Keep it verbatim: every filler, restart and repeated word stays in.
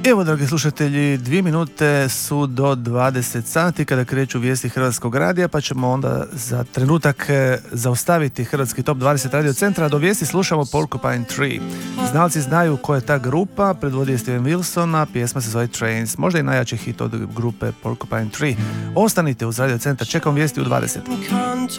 Evo, dragi slušatelji, dvije minute su do dvadeset sati kada kreću vijesti Hrvatskog radija, pa ćemo onda za trenutak zaustaviti Hrvatski top dvadeset radio centra. Do vijesti slušamo Porcupine Tree. Znalci znaju ko je ta grupa, predvodi je Steven Wilson, a pjesma se zove Trains, možda i najjači hit od grupe Porcupine Tree. Ostanite uz radio centar, čekam vijesti u dvadeset.